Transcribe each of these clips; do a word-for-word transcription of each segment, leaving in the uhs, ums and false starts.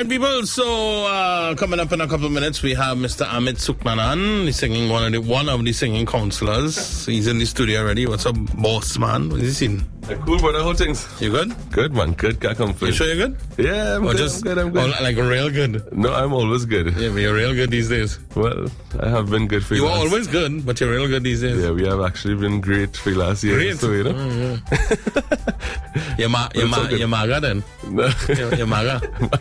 right, people. So uh, coming up in a couple of minutes, we have Mister Amit Sukmanan. He's singing one of the one of the singing counselors. He's in the studio already. What's up, boss man? What is he seen? Uh, cool, brother. How things? You good? Good, man. Good. Can't complain. You sure you're good? Yeah, I'm or good. Just, I'm good. I'm good. Or like real good? No, I'm always good. Yeah, but you're real good these days. Well, I have been good for you. You last. are always good, but you're real good these days. Yeah, we have actually been great for last year. Great. So, you know. Mm-hmm. you're ma- you're, ma- so you're maga then? No. You're, you're maga.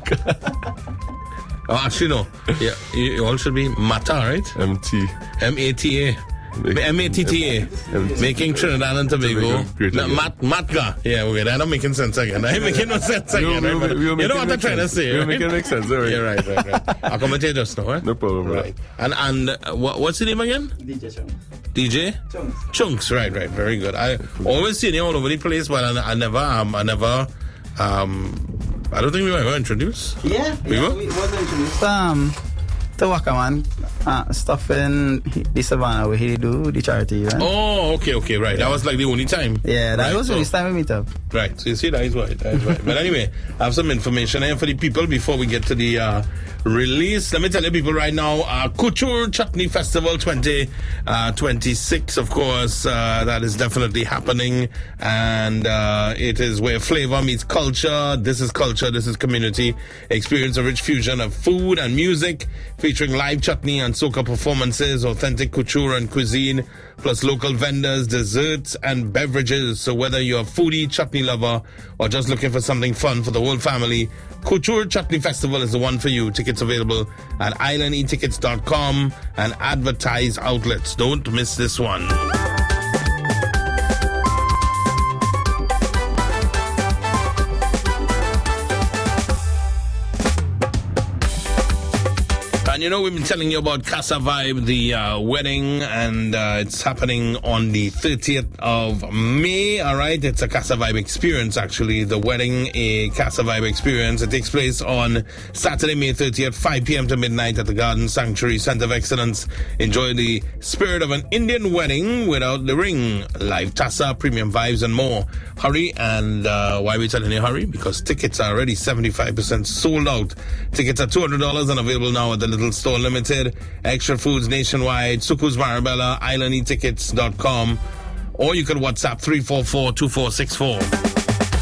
Oh, actually, no. Yeah, you, you all should be Mata, right? M T. M A T A. M A T T A. Making Trinidad and Tobago. No, Mat, Matka. Yeah, okay, that don't making sense again. I'm making no sense again. We'll, we'll, we'll you know what I'm trying sense. to say, We'll right? make it make sense, all right. Yeah, right, right, right. I'll commentate just now, eh? No problem, right. And, and uh, what, what's the name again? D J Chunks. D J? Chunks. Chunks, right, right. Very good. I always see you all over the place, but I, I never, um, I never, um, I don't think we were ever introduced. Yeah, we yeah, were? we was introduced. Um, to Wakaman, uh, stuff in the Savannah where he do the charity event. Oh, okay, okay, right. Yeah. That was like the only time. Yeah, that right, was the only time we meet up. Right, so you see, that is right, that is right. But anyway, I have some information here for the people before we get to the uh, release. Let me tell you people right now, uh, Couture Chutney Festival twenty twenty-six, of course, uh, that is definitely happening. And uh, it is where flavor meets culture. This is culture, this is community. Experience a rich fusion of food and music, featuring live chutney and soca performances, authentic couture and cuisine, plus local vendors, desserts, and beverages. So whether you're a foodie, chutney lover, or just looking for something fun for the whole family, Couture Chutney Festival is the one for you. Tickets available at island e tickets dot com and advertise outlets. Don't miss this one. And you know, we've been telling you about Casa Vibe, the uh, wedding, and uh, it's happening on the thirtieth of May, all right? It's a Casa Vibe experience, actually. The wedding, a Casa Vibe experience. It takes place on Saturday, May thirtieth, five p.m. to midnight at the Garden Sanctuary Center of Excellence. Enjoy the spirit of an Indian wedding without the ring. Live tassa, premium vibes, and more. Hurry, and uh, why are we telling you hurry? Because tickets are already seventy-five percent sold out. Tickets are two hundred dollars and available now at the Little Store Limited, Extra Foods nationwide, Suku's Marabella, island e tickets dot com, or you can WhatsApp three four four, two four six four.